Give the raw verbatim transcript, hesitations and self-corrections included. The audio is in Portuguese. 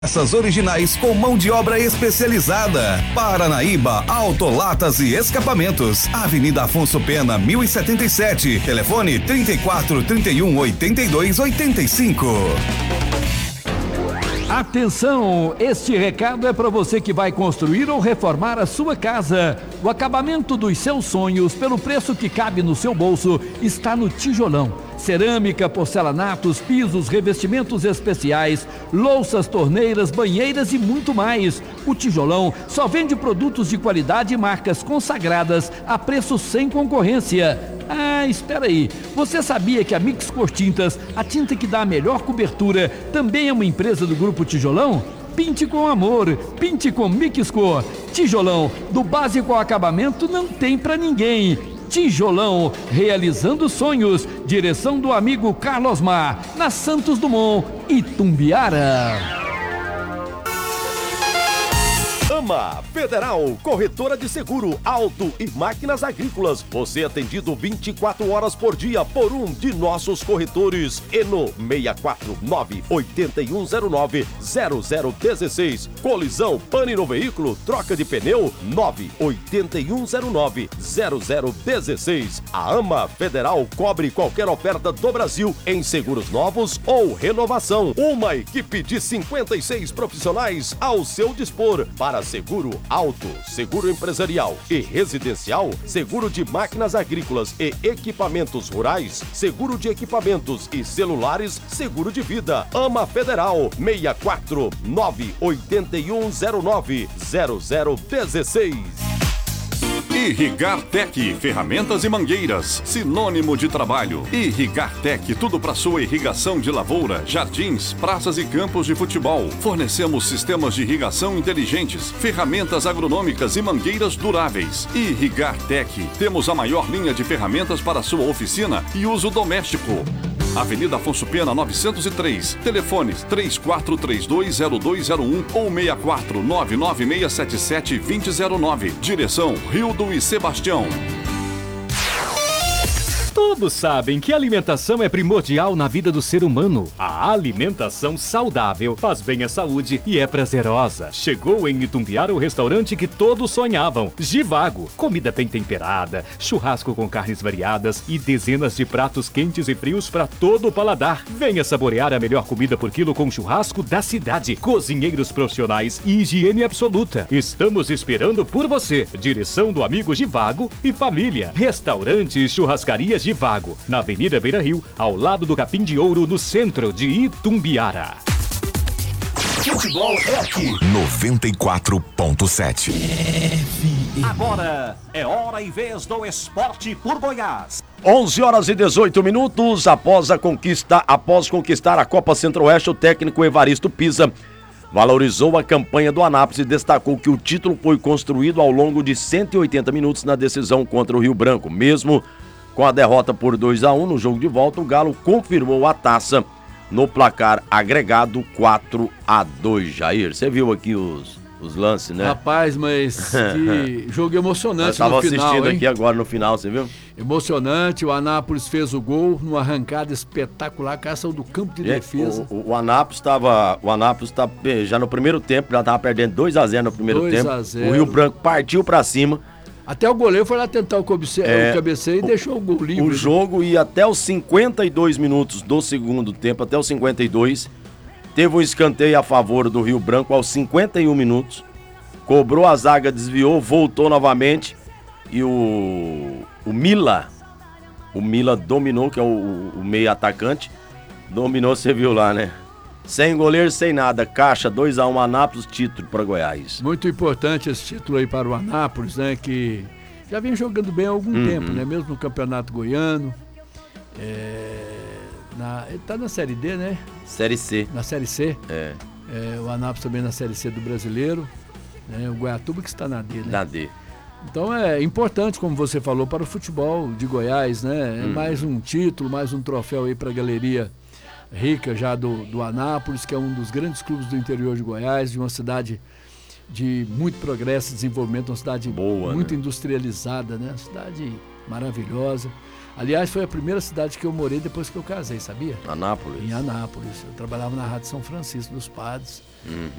Peças originais com mão de obra especializada. Paranaíba, Autolatas e Escapamentos. Avenida Afonso Pena, mil e setenta e sete. Telefone trinta e quatro, trinta e um, oitenta e dois, oitenta e cinco. Atenção, este recado é para você que vai construir ou reformar a sua casa. O acabamento dos seus sonhos, pelo preço que cabe no seu bolso, está no Tijolão. Cerâmica, porcelanatos, pisos, revestimentos especiais, louças, torneiras, banheiras e muito mais. O Tijolão só vende produtos de qualidade e marcas consagradas a preço sem concorrência. Ah, espera aí. Você sabia que a Mix Cor Tintas, a tinta que dá a melhor cobertura, também é uma empresa do Grupo Tijolão? Pinte com amor, pinte com Mix Cor. Tijolão, do básico ao acabamento, não tem pra ninguém. Tijolão, realizando sonhos. Direção do amigo Carlos Mar, na Santos Dumont, Itumbiara. AMA Federal, corretora de seguro, auto e máquinas agrícolas. Você é atendido vinte e quatro horas por dia por um de nossos corretores. Eno seis quatro nove, oito um zero nove, zero zero um seis. Colisão, pane no veículo, troca de pneu, nove oito um zero nove, zero zero um seis. A AMA Federal cobre qualquer oferta do Brasil em seguros novos ou renovação. Uma equipe de cinquenta e seis profissionais ao seu dispor para seguro auto, seguro empresarial e residencial, seguro de máquinas agrícolas e equipamentos rurais, seguro de equipamentos e celulares, seguro de vida. AMA Federal, seis quatro nove, oito um zero nove, zero zero um seis. Irrigar Tech, ferramentas e mangueiras, sinônimo de trabalho. Irrigar Tech, tudo para sua irrigação de lavoura, jardins, praças e campos de futebol. Fornecemos sistemas de irrigação inteligentes, ferramentas agronômicas e mangueiras duráveis. Irrigar Tech, temos a maior linha de ferramentas para sua oficina e uso doméstico. Avenida Afonso Pena novecentos e três, telefones três quatro três dois, zero dois zero um ou seis quatro nove nove seis sete sete, dois zero zero nove. Direção Rildo e Sebastião. Todos sabem que a alimentação é primordial na vida do ser humano. A alimentação saudável faz bem à saúde e é prazerosa. Chegou em Itumbiara o restaurante que todos sonhavam. Givago, comida bem temperada, churrasco com carnes variadas e dezenas de pratos quentes e frios para todo o paladar. Venha saborear a melhor comida por quilo com churrasco da cidade. Cozinheiros profissionais e higiene absoluta. Estamos esperando por você. Direção do amigo Givago e família. Restaurante e churrascaria Givago, na Avenida Beira Rio, ao lado do Capim de Ouro, no centro de Itumbiara. Futebol é aqui. noventa e quatro ponto sete. Agora é hora e vez do Esporte por Goiás. onze horas e dezoito minutos após a conquista, após conquistar a Copa Centro-Oeste, o técnico Evaristo Pisa valorizou a campanha do Anápolis e destacou que o título foi construído ao longo de cento e oitenta minutos na decisão contra o Rio Branco. Mesmo com a derrota por dois a um no jogo de volta, o Galo confirmou a taça no placar agregado quatro a dois. Jair, você viu aqui os, os lances, né? Rapaz, mas que jogo emocionante no final, hein? Eu estava assistindo aqui agora no final, você viu? Emocionante, o Anápolis fez o gol numa arrancada espetacular, cara saiu do campo de defesa. O, o, o Anápolis estava, o Anápolis tá, já no primeiro tempo, já estava perdendo dois a zero no primeiro tempo. O Rio Branco partiu para cima. Até o goleiro foi lá tentar o cabeceio, é, o cabeceio e o, deixou o gol livre. O jogo ia até os cinquenta e dois minutos do segundo tempo, até os cinquenta e dois. Teve um escanteio a favor do Rio Branco aos cinquenta e um minutos. Cobrou a zaga, desviou, voltou novamente. E o, o Mila, o Mila dominou, que é o, o meio atacante. Dominou, você viu lá, né? Sem goleiro, sem nada. Caixa, dois a um Anápolis, título para Goiás. Muito importante esse título aí para o Anápolis, né? Que já vem jogando bem há algum uhum. tempo, né? Mesmo no Campeonato Goiano. É, na, ele tá na Série D, né? Série C. Na Série C. É. É, o Anápolis também na Série C do Brasileiro. Né? O Goiatuba que está na D, né? Na D. Então é importante, como você falou, para o futebol de Goiás, né? É uhum. mais um título, mais um troféu aí para a galeria rica já do, do Anápolis, que é um dos grandes clubes do interior de Goiás, de uma cidade de muito progresso, desenvolvimento, uma cidade Boa, muito né? industrializada, né? Cidade maravilhosa. Aliás, foi a primeira cidade que eu morei depois que eu casei, sabia? Anápolis. Em Anápolis. Eu trabalhava na Rádio São Francisco dos Padres. Uhum.